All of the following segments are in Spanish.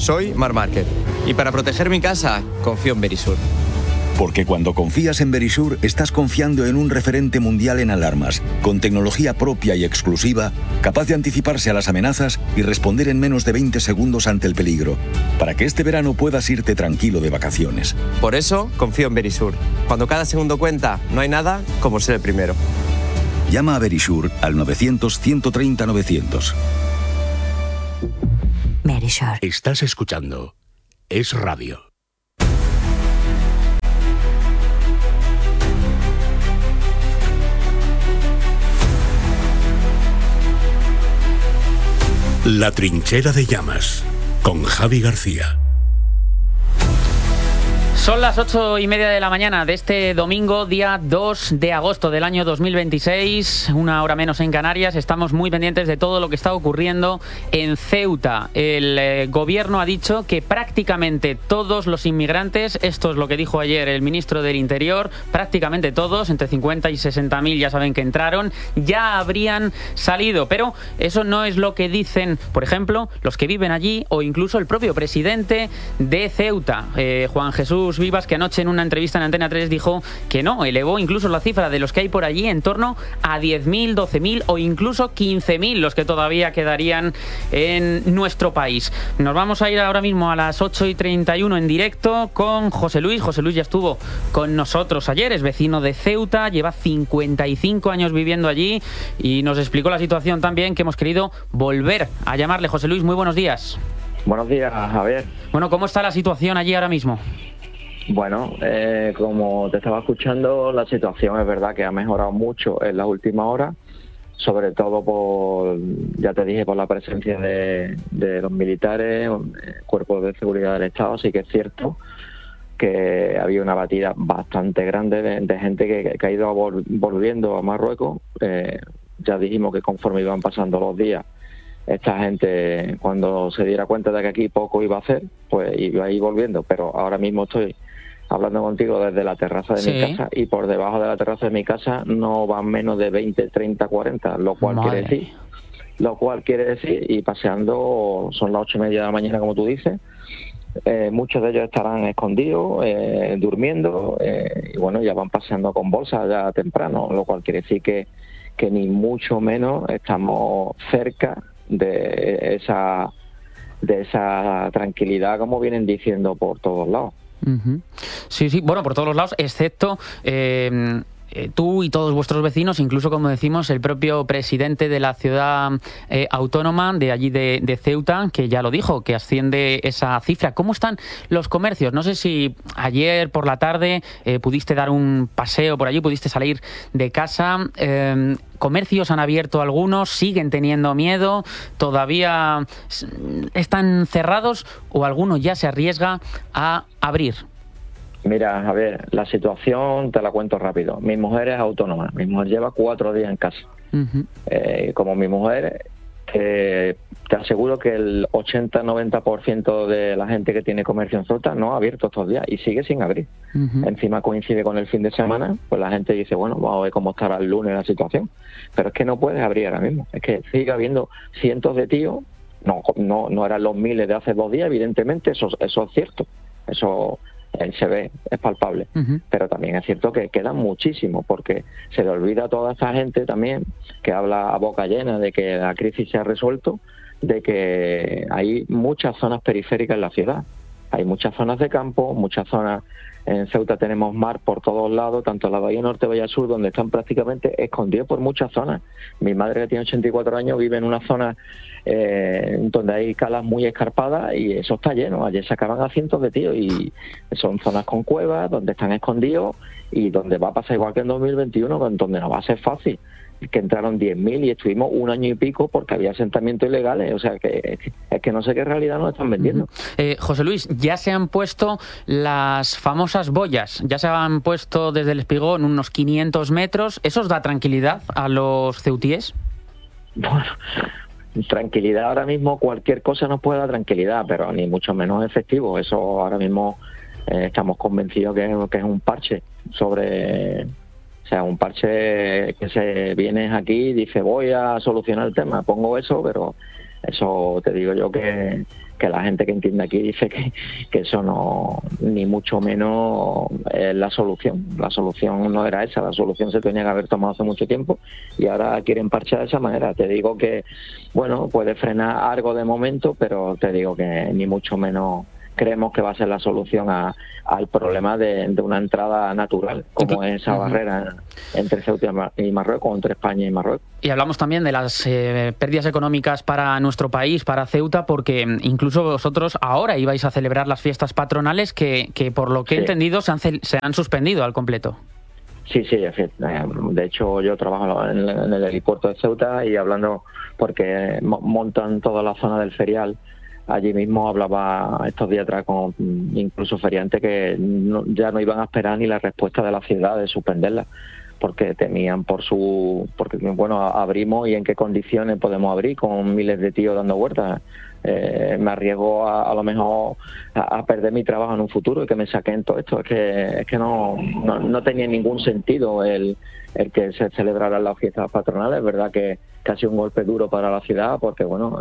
Soy Marc Márquez y para proteger mi casa confío en Verisur. Porque cuando confías en Verisur, estás confiando en un referente mundial en alarmas, con tecnología propia y exclusiva, capaz de anticiparse a las amenazas y responder en menos de 20 segundos ante el peligro, para que este verano puedas irte tranquilo de vacaciones. Por eso confío en Verisur. Cuando cada segundo cuenta, no hay nada como ser el primero. Llama a Verisur al 900-130-900. Verisur. Estás escuchando Es Radio. La trinchera de llamas, con Javi García. Son las 8:30 de la mañana de este domingo, día 2 de agosto del año 2026, una hora menos en Canarias. Estamos muy pendientes de todo lo que está ocurriendo en Ceuta. El gobierno ha dicho que prácticamente todos los inmigrantes, esto es lo que dijo ayer el ministro del Interior, prácticamente todos, entre 50 y 60.000 ya saben que entraron, ya habrían salido. Pero eso no es lo que dicen, por ejemplo, los que viven allí o incluso el propio presidente de Ceuta, Juan Jesús Vivas, que anoche en una entrevista en Antena 3 dijo que no, elevó incluso la cifra de los que hay por allí en torno a 10.000, 12.000 o incluso 15.000 los que todavía quedarían en nuestro país. Nos vamos a ir ahora mismo a las 8:31 en directo con José Luis. José Luis ya estuvo con nosotros ayer, es vecino de Ceuta, lleva 55 años viviendo allí y nos explicó la situación también, que hemos querido volver a llamarle. José Luis, muy buenos días. Buenos días, Javier. Bueno, ¿cómo está la situación allí ahora mismo? Bueno, como te estaba escuchando, la situación es verdad que ha mejorado mucho en las últimas horas, sobre todo por, ya te dije, por la presencia de los militares, cuerpos de seguridad del Estado. Sí que es cierto que había una batida bastante grande de gente que ha ido volviendo a Marruecos. Ya dijimos que conforme iban pasando los días, esta gente, cuando se diera cuenta de que aquí poco iba a hacer, pues iba a ir volviendo. Pero ahora mismo estoy hablando contigo desde la terraza de mi casa, y por debajo de la terraza de mi casa no van menos de 20, 30, 40, lo cual quiere decir, y paseando, son las 8:30 de la mañana, como tú dices, muchos de ellos estarán escondidos, durmiendo, y bueno, ya van paseando con bolsas ya temprano, lo cual quiere decir que ni mucho menos estamos cerca de esa tranquilidad, como vienen diciendo por todos lados. Uh-huh. Sí, bueno, por todos los lados, excepto tú y todos vuestros vecinos, incluso, como decimos, el propio presidente de la ciudad autónoma de allí de Ceuta, que ya lo dijo, que asciende esa cifra. ¿Cómo están los comercios? No sé si ayer por la tarde pudiste dar un paseo por allí, pudiste salir de casa. Comercios han abierto algunos, siguen teniendo miedo, todavía están cerrados o alguno ya se arriesga a abrir. Mira, Javier, la situación te la cuento rápido. Mi mujer es autónoma, mi mujer lleva 4 días en casa. Uh-huh. Como mi mujer, te aseguro que el 80-90% de la gente que tiene comercio en Ceuta no ha abierto estos días y sigue sin abrir. Uh-huh. Encima coincide con el fin de semana, pues la gente dice, bueno, vamos a ver cómo estará el lunes la situación. Pero es que no puedes abrir ahora mismo. Es que sigue habiendo cientos de tíos, no eran los miles de hace 2 días, evidentemente, eso es cierto. Eso se ve, es palpable. Uh-huh. Pero también es cierto que quedan muchísimos, porque se le olvida a toda esta gente también, que habla a boca llena de que la crisis se ha resuelto, de que hay muchas zonas periféricas en la ciudad. Hay muchas zonas de campo, muchas zonas. En Ceuta tenemos mar por todos lados, tanto en la Bahía Norte, Bahía Sur, donde están prácticamente escondidos por muchas zonas. Mi madre, que tiene 84 años, vive en una zona donde hay calas muy escarpadas y eso está lleno. Ayer sacaban a cientos de tíos y son zonas con cuevas donde están escondidos y donde va a pasar igual que en 2021, donde no va a ser fácil. Que entraron 10.000 y estuvimos 1 año y pico porque había asentamientos ilegales. O sea, que es que no sé qué realidad nos están vendiendo. José Luis, ya se han puesto las famosas boyas, ya se han puesto desde el Espigón unos 500 metros. ¿Eso os da tranquilidad a los ceutíes? Bueno, tranquilidad ahora mismo, cualquier cosa nos puede dar tranquilidad, pero ni mucho menos efectivo. Eso ahora mismo estamos convencidos que es un parche sobre... O sea, un parche que se vienes aquí y dice voy a solucionar el tema, pongo eso, pero Eso te digo yo que la gente que entiende aquí dice que eso no, ni mucho menos es la solución. La solución no era esa, la solución se tenía que haber tomado hace mucho tiempo y ahora quieren parchar de esa manera. Te digo que, bueno, puede frenar algo de momento, pero te digo que ni mucho menos creemos que va a ser la solución al problema de una entrada natural, como es esa barrera entre Ceuta y Marruecos, o entre España y Marruecos. Y hablamos también de las pérdidas económicas para nuestro país, para Ceuta, porque incluso vosotros ahora ibais a celebrar las fiestas patronales que por lo que he entendido se han suspendido al completo. Sí, de hecho yo trabajo en el helipuerto de Ceuta y hablando, porque montan toda la zona del ferial. Allí mismo hablaba estos días atrás con incluso feriantes que ya no iban a esperar ni la respuesta de la ciudad de suspenderla, porque temían porque bueno, abrimos y en qué condiciones podemos abrir con miles de tíos dando vueltas. Me arriesgo a lo mejor a perder mi trabajo en un futuro y que me saquen todo esto. Es que no tenía ningún sentido el que se celebraran las fiestas patronales. Es verdad que ha sido un golpe duro para la ciudad, porque bueno,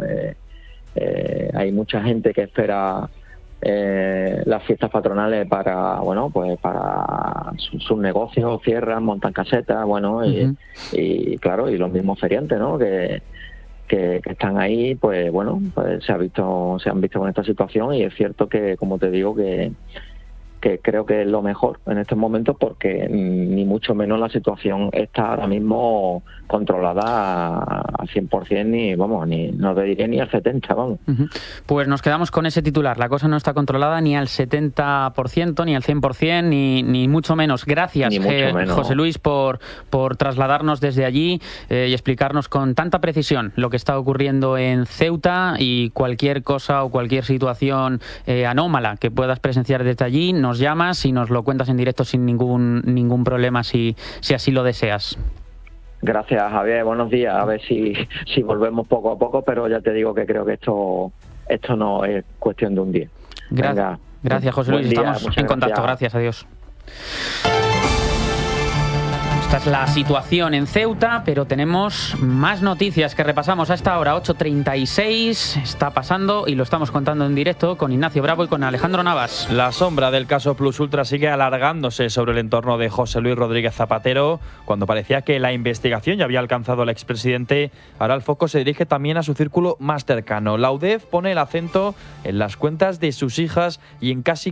hay mucha gente que espera las fiestas patronales para, bueno, pues para sus negocios, cierran, montan casetas, bueno, y claro, y los mismos feriantes, ¿no? Que están ahí, pues bueno, pues se han visto con esta situación, y es cierto que, como te digo, que creo que es lo mejor en estos momentos, porque ni mucho menos la situación está ahora mismo controlada al 100%, no te diré ni al 70%, vamos. Pues nos quedamos con ese titular. La cosa no está controlada ni al 70%, ni al 100%, ni mucho menos. Gracias, José Luis, por trasladarnos desde allí y explicarnos con tanta precisión lo que está ocurriendo en Ceuta, y cualquier cosa o cualquier situación anómala que puedas presenciar desde allí, nos llamas y nos lo cuentas en directo sin ningún problema, si así lo deseas. Gracias, Javier, buenos días. A ver si volvemos poco a poco, pero ya te digo que creo que esto no es cuestión de un día. Gracias, José Luis, estamos en contacto. Gracias, adiós. Esta es la situación en Ceuta, pero tenemos más noticias que repasamos a esta hora, 8:36. Está pasando y lo estamos contando en directo con Ignacio Bravo y con Alejandro Navas. La sombra del caso Plus Ultra sigue alargándose sobre el entorno de José Luis Rodríguez Zapatero. Cuando parecía que la investigación ya había alcanzado al expresidente, ahora el foco se dirige también a su círculo más cercano. La UDEF pone el acento en las cuentas de sus hijas y en casi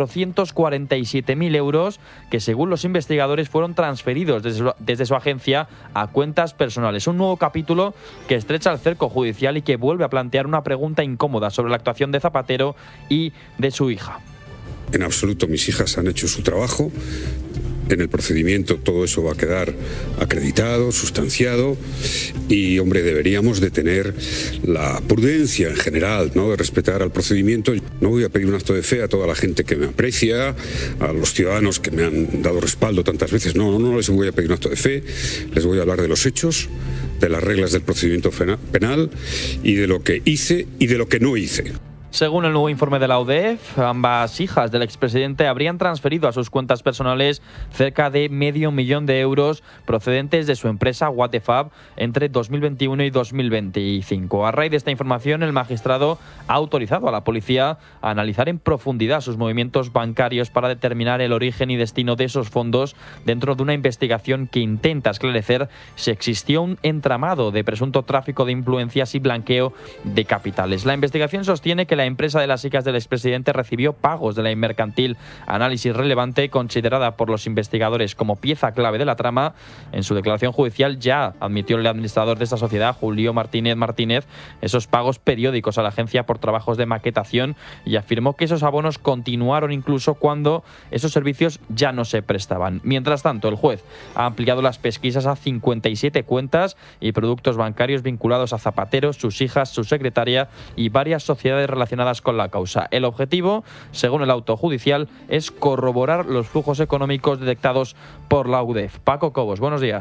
447.000 euros que, según los investigadores, fueron transferidos desde su agencia a cuentas personales. Un nuevo capítulo que estrecha el cerco judicial y que vuelve a plantear una pregunta incómoda sobre la actuación de Zapatero y de su hija. En absoluto, mis hijas han hecho su trabajo. En el procedimiento todo eso va a quedar acreditado, sustanciado, y, hombre, deberíamos de tener la prudencia en general, ¿no?, de respetar al procedimiento. No voy a pedir un acto de fe a toda la gente que me aprecia, a los ciudadanos que me han dado respaldo tantas veces. No les voy a pedir un acto de fe. Les voy a hablar de los hechos, de las reglas del procedimiento penal, y de lo que hice y de lo que no hice. Según el nuevo informe de la UDEF, ambas hijas del expresidente habrían transferido a sus cuentas personales cerca de $500.000 de euros procedentes de su empresa Watefab entre 2021 y 2025. A raíz de esta información, el magistrado ha autorizado a la policía a analizar en profundidad sus movimientos bancarios para determinar el origen y destino de esos fondos, dentro de una investigación que intenta esclarecer si existió un entramado de presunto tráfico de influencias y blanqueo de capitales. La investigación sostiene que la empresa de las hijas del expresidente recibió pagos de la Mercantil Análisis Relevante, considerada por los investigadores como pieza clave de la trama. En su declaración judicial ya admitió el administrador de esta sociedad, Julio Martínez, esos pagos periódicos a la agencia por trabajos de maquetación, y afirmó que esos abonos continuaron incluso cuando esos servicios ya no se prestaban. Mientras tanto, el juez ha ampliado las pesquisas a 57 cuentas y productos bancarios vinculados a Zapatero, sus hijas, su secretaria y varias sociedades relacionadas con la causa. El objetivo, según el auto judicial, es corroborar los flujos económicos detectados por la UDEF. Paco Cobos, buenos días.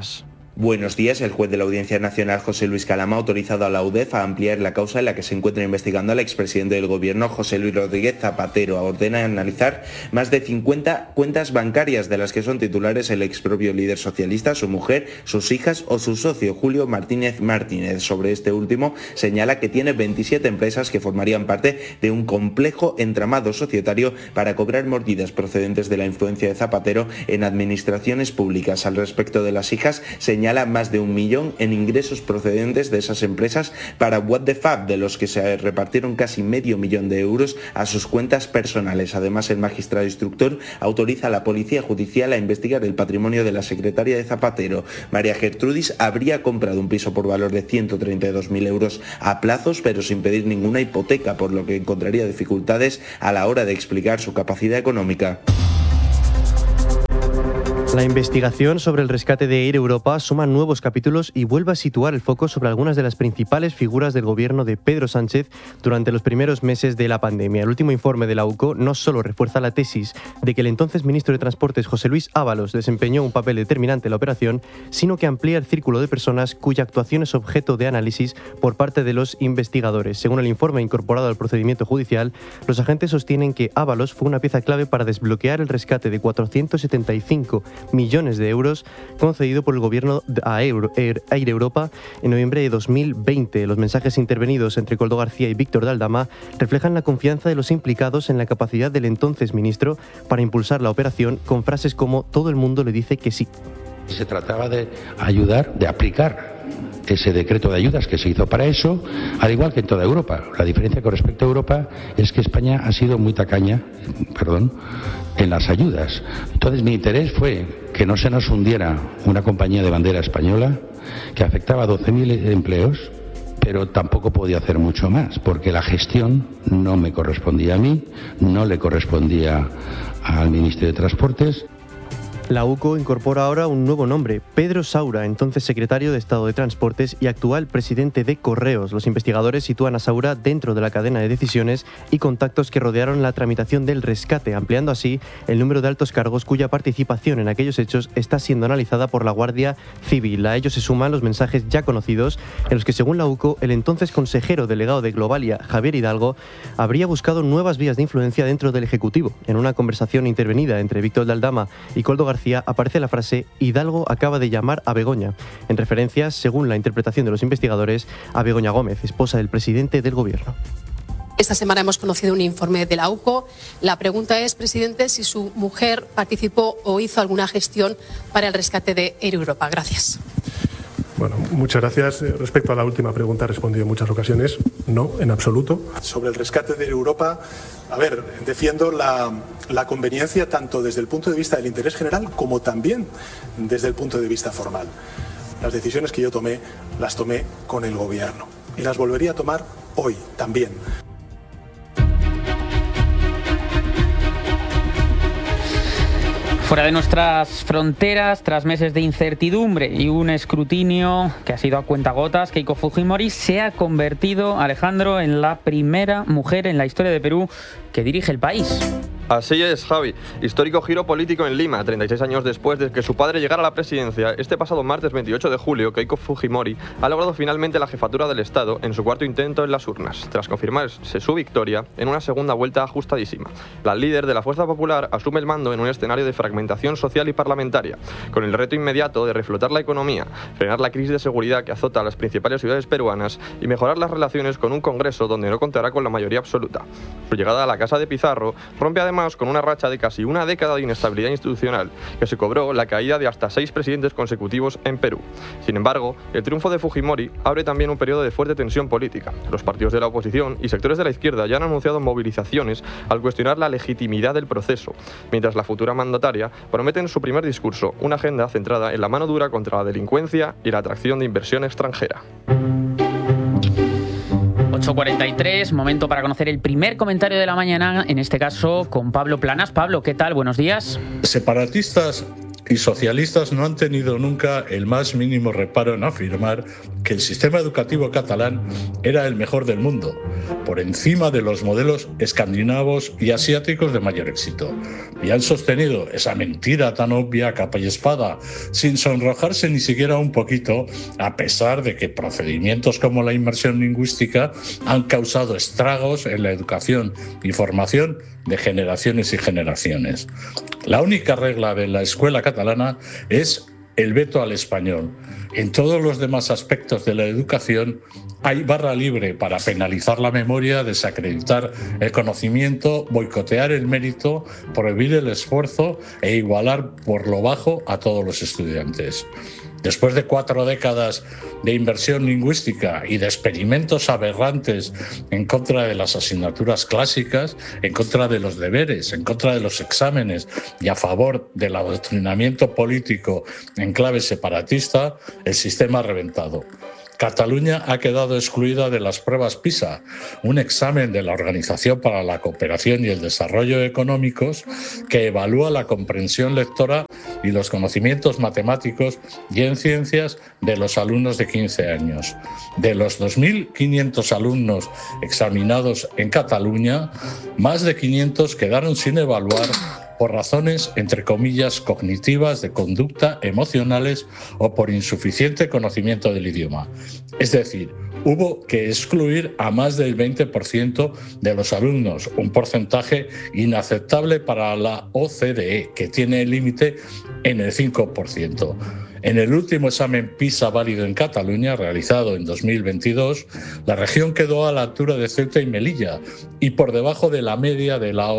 Buenos días. El juez de la Audiencia Nacional, José Luis Calama, ha autorizado a la UDEF a ampliar la causa en la que se encuentra investigando al expresidente del Gobierno, José Luis Rodríguez Zapatero. Ordena analizar más de 50 cuentas bancarias de las que son titulares el expropio líder socialista, su mujer, sus hijas o su socio, Julio Martínez Martínez. Sobre este último, señala que tiene 27 empresas que formarían parte de un complejo entramado societario para cobrar mordidas procedentes de la influencia de Zapatero en administraciones públicas. Al respecto de las hijas, señala más de 1 millón en ingresos procedentes de esas empresas para What the Fab, de los que se repartieron casi medio millón de euros a sus cuentas personales. Además, el magistrado instructor autoriza a la Policía Judicial a investigar el patrimonio de la secretaria de Zapatero. María Gertrudis habría comprado un piso por valor de 132.000 euros a plazos, pero sin pedir ninguna hipoteca, por lo que encontraría dificultades a la hora de explicar su capacidad económica. La investigación sobre el rescate de Air Europa suma nuevos capítulos y vuelve a situar el foco sobre algunas de las principales figuras del gobierno de Pedro Sánchez durante los primeros meses de la pandemia. El último informe de la UCO no solo refuerza la tesis de que el entonces ministro de Transportes, José Luis Ábalos, desempeñó un papel determinante en la operación, sino que amplía el círculo de personas cuya actuación es objeto de análisis por parte de los investigadores. Según el informe incorporado al procedimiento judicial, los agentes sostienen que Ábalos fue una pieza clave para desbloquear el rescate de 475 millones de euros concedido por el gobierno a Air Europa en noviembre de 2020. Los mensajes intervenidos entre Koldo García y Víctor de Aldama reflejan la confianza de los implicados en la capacidad del entonces ministro para impulsar la operación, con frases como "todo el mundo le dice que sí". Se trataba de ayudar, de aplicar ese decreto de ayudas que se hizo para eso, al igual que en toda Europa. La diferencia con respecto a Europa es que España ha sido muy tacaña, en las ayudas. Entonces mi interés fue que no se nos hundiera una compañía de bandera española que afectaba a 12.000 empleos, pero tampoco podía hacer mucho más, porque la gestión no me correspondía a mí, no le correspondía al Ministerio de Transportes. La UCO incorpora ahora un nuevo nombre, Pedro Saura, entonces secretario de Estado de Transportes y actual presidente de Correos. Los investigadores sitúan a Saura dentro de la cadena de decisiones y contactos que rodearon la tramitación del rescate, ampliando así el número de altos cargos cuya participación en aquellos hechos está siendo analizada por la Guardia Civil. A ello se suman los mensajes ya conocidos en los que, según la UCO, el entonces consejero delegado de Globalia, Javier Hidalgo, habría buscado nuevas vías de influencia dentro del Ejecutivo. En una conversación intervenida entre Víctor de Aldama y Koldo García aparece la frase "Hidalgo acaba de llamar a Begoña", en referencia, según la interpretación de los investigadores, a Begoña Gómez, esposa del presidente del Gobierno. Esta semana hemos conocido un informe de la UCO. La pregunta es, presidente, si su mujer participó o hizo alguna gestión para el rescate de Air Europa. Gracias. Bueno, muchas gracias. Respecto a la última pregunta, he respondido en muchas ocasiones, no, en absoluto. Sobre el rescate de Europa, defiendo la conveniencia tanto desde el punto de vista del interés general como también desde el punto de vista formal. Las decisiones que yo tomé, las tomé con el Gobierno y las volvería a tomar hoy también. Fuera de nuestras fronteras, tras meses de incertidumbre y un escrutinio que ha sido a cuentagotas, Keiko Fujimori se ha convertido, Alejandro, en la primera mujer en la historia de Perú que dirige el país. Así es, Javi. Histórico giro político en Lima, 36 años después de que su padre llegara a la presidencia. Este pasado martes 28 de julio, Keiko Fujimori ha logrado finalmente la jefatura del Estado en su cuarto intento en las urnas, tras confirmarse su victoria en una segunda vuelta ajustadísima. La líder de la Fuerza Popular asume el mando en un escenario de fragmentación social y parlamentaria, con el reto inmediato de reflotar la economía, frenar la crisis de seguridad que azota a las principales ciudades peruanas y mejorar las relaciones con un Congreso donde no contará con la mayoría absoluta. Su llegada a la Casa de Pizarro rompe además con una racha de casi una década de inestabilidad institucional que se cobró la caída de hasta 6 presidentes consecutivos en Perú. Sin embargo, el triunfo de Fujimori abre también un periodo de fuerte tensión política. Los partidos de la oposición y sectores de la izquierda ya han anunciado movilizaciones al cuestionar la legitimidad del proceso, mientras la futura mandataria promete en su primer discurso una agenda centrada en la mano dura contra la delincuencia y la atracción de inversión extranjera. 8:43, momento para conocer el primer comentario de la mañana, en este caso con Pablo Planas. Pablo, ¿qué tal? Buenos días. Separatistas y socialistas no han tenido nunca el más mínimo reparo en afirmar que el sistema educativo catalán era el mejor del mundo, por encima de los modelos escandinavos y asiáticos de mayor éxito. Y han sostenido esa mentira tan obvia a capa y espada, sin sonrojarse ni siquiera un poquito, a pesar de que procedimientos como la inmersión lingüística han causado estragos en la educación y formación de generaciones y generaciones. La única regla de la escuela catalana es el veto al español. En todos los demás aspectos de la educación hay barra libre para penalizar la memoria, desacreditar el conocimiento, boicotear el mérito, prohibir el esfuerzo e igualar por lo bajo a todos los estudiantes. Después de 4 décadas de inversión lingüística y de experimentos aberrantes en contra de las asignaturas clásicas, en contra de los deberes, en contra de los exámenes y a favor del adoctrinamiento político en clave separatista, el sistema ha reventado. Cataluña ha quedado excluida de las pruebas PISA, un examen de la Organización para la Cooperación y el Desarrollo Económicos que evalúa la comprensión lectora y los conocimientos matemáticos y en ciencias de los alumnos de 15 años. De los 2.500 alumnos examinados en Cataluña, más de 500 quedaron sin evaluar por razones, entre comillas, cognitivas, de conducta, emocionales o por insuficiente conocimiento del idioma. Es decir, hubo que excluir a más del 20% de los alumnos, un porcentaje inaceptable para la OCDE, que tiene el límite en el 5%. En el último examen PISA válido en Cataluña, realizado en 2022, la región quedó a la altura de Ceuta y Melilla y por debajo de la media de la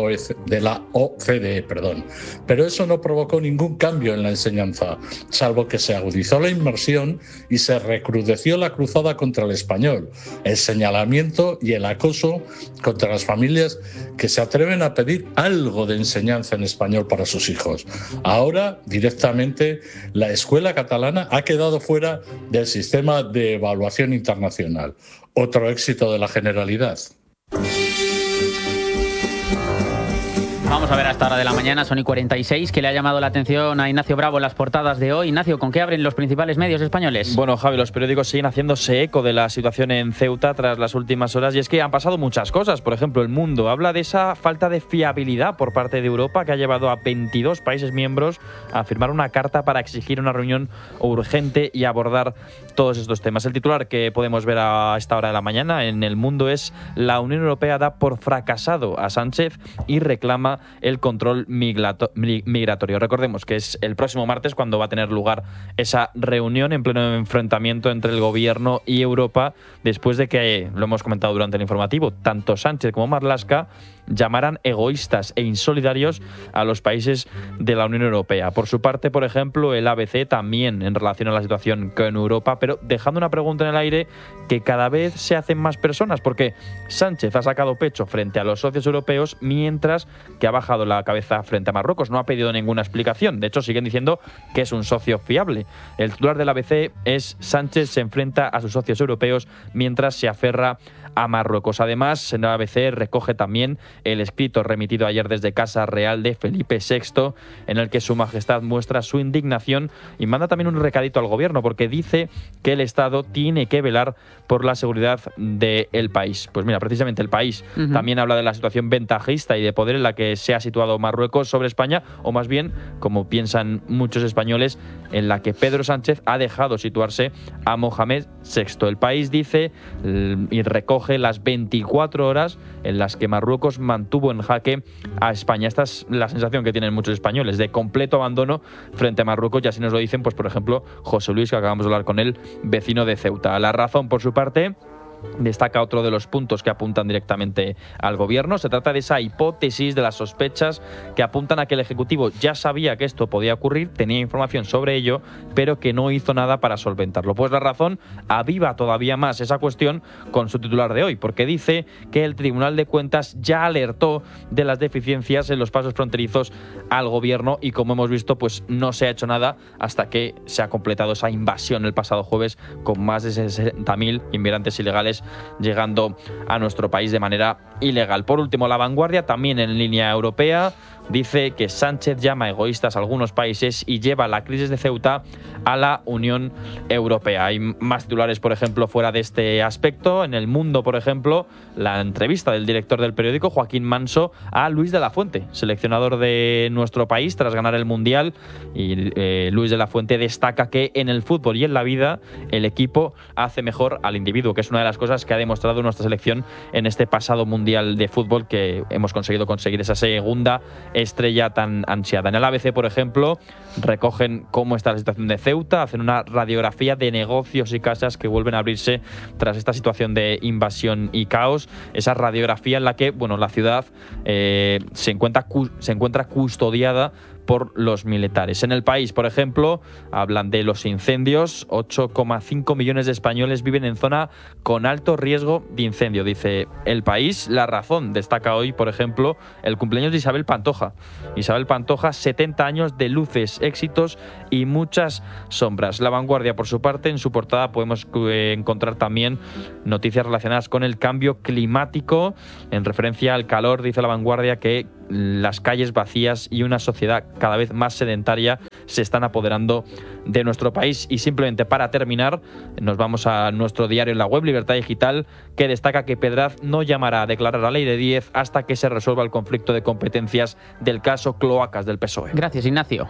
OCDE. Pero eso no provocó ningún cambio en la enseñanza, salvo que se agudizó la inmersión y se recrudeció la cruzada contra el español, el señalamiento y el acoso contra las familias que se atreven a pedir algo de enseñanza en español para sus hijos. Ahora, directamente, la escuela catalana ha quedado fuera del sistema de evaluación internacional. Otro éxito de la Generalidad. Vamos a ver a esta hora de la mañana, son y 46, que le ha llamado la atención a Ignacio Bravo las portadas de hoy. Ignacio, ¿con qué abren los principales medios españoles? Bueno, Javi, los periódicos siguen haciéndose eco de la situación en Ceuta tras las últimas horas y es que han pasado muchas cosas. Por ejemplo, El Mundo habla de esa falta de fiabilidad por parte de Europa que ha llevado a 22 países miembros a firmar una carta para exigir una reunión urgente y abordar todos estos temas. El titular que podemos ver a esta hora de la mañana en El Mundo es: la Unión Europea da por fracasado a Sánchez y reclama el control migratorio. Recordemos que es el próximo martes cuando va a tener lugar esa reunión en pleno enfrentamiento entre el gobierno y Europa, después de que, lo hemos comentado durante el informativo, tanto Sánchez como Marlaska llamaran egoístas e insolidarios a los países de la Unión Europea. Por su parte, por ejemplo, el ABC también en relación a la situación con Europa, pero dejando una pregunta en el aire que cada vez se hacen más personas, porque Sánchez ha sacado pecho frente a los socios europeos, mientras que ha bajado la cabeza frente a Marruecos. No ha pedido ninguna explicación. De hecho, siguen diciendo que es un socio fiable. El titular del ABC es: Sánchez se enfrenta a sus socios europeos mientras se aferra a Marruecos. Además, en el ABC recoge también el escrito remitido ayer desde Casa Real de Felipe VI, en el que Su Majestad muestra su indignación y manda también un recadito al gobierno, porque dice que el Estado tiene que velar por la seguridad del país. Pues mira, precisamente El País también habla de la situación ventajista y de poder en la que se ha situado Marruecos sobre España, o más bien, como piensan muchos españoles, en la que Pedro Sánchez ha dejado situarse a Mohamed VI. El País dice y recoge las 24 horas en las que Marruecos mantuvo en jaque a España. Esta es la sensación que tienen muchos españoles, de completo abandono frente a Marruecos, y así nos lo dicen, pues por ejemplo, José Luis, que acabamos de hablar con él, vecino de Ceuta. La Razón, por su parte, destaca otro de los puntos que apuntan directamente al gobierno. Se trata de esa hipótesis, de las sospechas que apuntan a que el Ejecutivo ya sabía que esto podía ocurrir, tenía información sobre ello, pero que no hizo nada para solventarlo. Pues La Razón aviva todavía más esa cuestión con su titular de hoy, porque dice que el Tribunal de Cuentas ya alertó de las deficiencias en los pasos fronterizos al gobierno y, como hemos visto, pues no se ha hecho nada hasta que se ha completado esa invasión el pasado jueves con más de 60.000 inmigrantes ilegales llegando a nuestro país de manera ilegal. Por último, La Vanguardia, también en línea europea, dice que Sánchez llama egoístas a algunos países y lleva la crisis de Ceuta a la Unión Europea. Hay más titulares, por ejemplo, fuera de este aspecto. En El Mundo, por ejemplo, la entrevista del director del periódico, Joaquín Manso, a Luis de la Fuente, seleccionador de nuestro país tras ganar el Mundial. Y Luis de la Fuente destaca que en el fútbol y en la vida el equipo hace mejor al individuo, que es una de las cosas que ha demostrado nuestra selección en este pasado Mundial de Fútbol, que hemos conseguido esa segunda estrella tan ansiada. En el ABC, por ejemplo, recogen cómo está la situación de Ceuta, hacen una radiografía de negocios y casas que vuelven a abrirse tras esta situación de invasión y caos. Esa radiografía en la que, bueno, la ciudad se encuentra custodiada por los militares. En El País, por ejemplo, hablan de los incendios. 8,5 millones de españoles viven en zona con alto riesgo de incendio, dice El País. La Razón destaca hoy, por ejemplo, el cumpleaños de Isabel Pantoja. Isabel Pantoja, 70 años de luces, éxitos y muchas sombras. La Vanguardia, por su parte, en su portada podemos encontrar también noticias relacionadas con el cambio climático. En referencia al calor, dice La Vanguardia que las calles vacías y una sociedad cada vez más sedentaria se están apoderando de nuestro país. Y simplemente para terminar, nos vamos a nuestro diario en la web, Libertad Digital, que destaca que Pedraz no llamará a declarar la ley de 10 hasta que se resuelva el conflicto de competencias del caso Cloacas del PSOE. Gracias, Ignacio.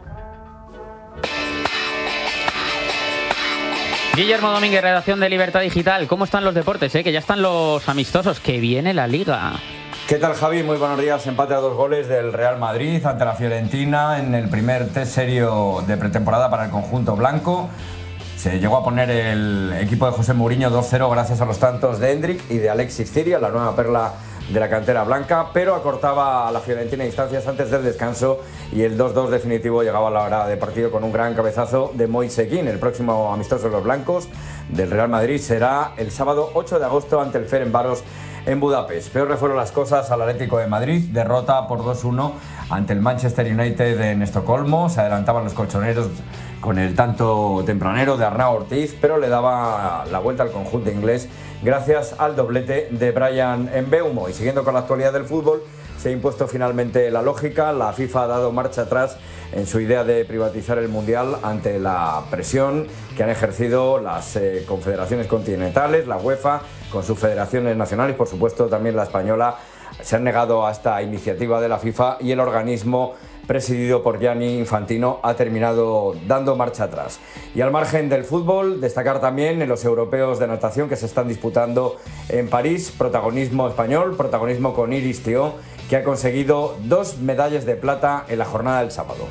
Guillermo Domínguez, redacción de Libertad Digital. ¿Cómo están los deportes? Que ya están los amistosos, que viene la Liga. ¿Qué tal, Javi? Muy buenos días. Empate a 2 goles del Real Madrid ante la Fiorentina en el primer test serio de pretemporada para el conjunto blanco. Se llegó a poner el equipo de José Mourinho 2-0 gracias a los tantos de Hendrik y de Alexis Ciria, la nueva perla de la cantera blanca, pero acortaba a la Fiorentina instancias antes del descanso y el 2-2 definitivo llegaba a la hora de partido con un gran cabezazo de Moise Kean. El próximo amistoso de los blancos del Real Madrid será el sábado 8 de agosto ante el Ferencváros en Budapest. Peor le fueron las cosas al Atlético de Madrid, derrota por 2-1 ante el Manchester United en Estocolmo. Se adelantaban los colchoneros con el tanto tempranero de Arnau Ortiz, pero le daba la vuelta al conjunto inglés gracias al doblete de Bryan Mbeumo. Y siguiendo con la actualidad del fútbol, se ha impuesto finalmente la lógica. La FIFA ha dado marcha atrás en su idea de privatizar el Mundial ante la presión que han ejercido las confederaciones continentales, la UEFA, con sus federaciones nacionales, por supuesto también la española. Se han negado a esta iniciativa de la FIFA y el organismo presidido por Gianni Infantino ha terminado dando marcha atrás. Y al margen del fútbol, destacar también en los europeos de natación que se están disputando en París, protagonismo español, protagonismo con Iris Thiaw, que ha conseguido 2 medallas de plata en la jornada del sábado.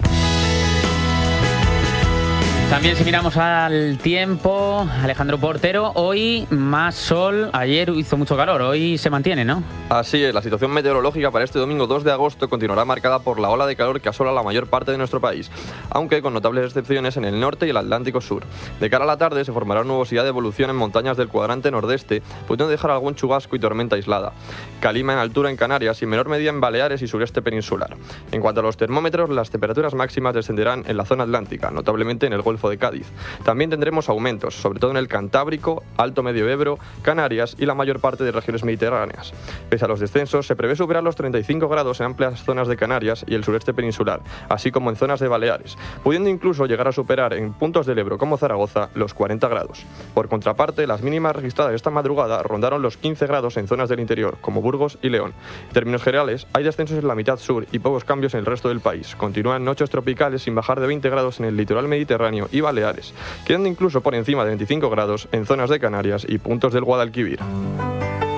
También si miramos al tiempo, Alejandro Portero, hoy más sol, ayer hizo mucho calor, hoy se mantiene, ¿no? Así es, la situación meteorológica para este domingo 2 de agosto continuará marcada por la ola de calor que asola la mayor parte de nuestro país, aunque con notables excepciones en el norte y el Atlántico Sur. De cara a la tarde se formará una nubosidad de evolución en montañas del cuadrante nordeste, pudiendo dejar algún chubasco y tormenta aislada. Calima en altura en Canarias y menor medida en Baleares y sureste peninsular. En cuanto a los termómetros, las temperaturas máximas descenderán en la zona atlántica, notablemente en el Golfo de Cádiz. También tendremos aumentos, sobre todo en el Cantábrico, Alto Medio Ebro, Canarias y la mayor parte de regiones mediterráneas. Pese a los descensos, se prevé superar los 35 grados en amplias zonas de Canarias y el sureste peninsular, así como en zonas de Baleares, pudiendo incluso llegar a superar en puntos del Ebro como Zaragoza los 40 grados. Por contraparte, las mínimas registradas esta madrugada rondaron los 15 grados en zonas del interior, como Burgos y León. En términos generales, hay descensos en la mitad sur y pocos cambios en el resto del país. Continúan noches tropicales sin bajar de 20 grados en el litoral mediterráneo y Baleares, quedando incluso por encima de 25 grados en zonas de Canarias y puntos del Guadalquivir.